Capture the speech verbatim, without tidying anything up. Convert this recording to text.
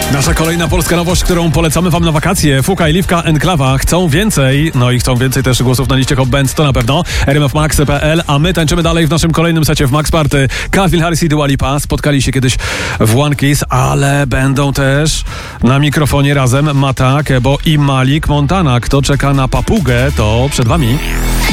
Nasza kolejna polska nowość, którą polecamy wam na wakacje. Fuka i Liwka Enklawa chcą więcej. No i chcą więcej też głosów na liście Hot Bands, to na pewno. r m f max kropka p l, a my tańczymy dalej w naszym kolejnym secie w Max Party. Calvin Harris i Dua Lipa spotkali się kiedyś w One Kiss, ale będą też na mikrofonie razem Matak, Ebo i Malik Montana. Kto czeka na papugę, to przed wami.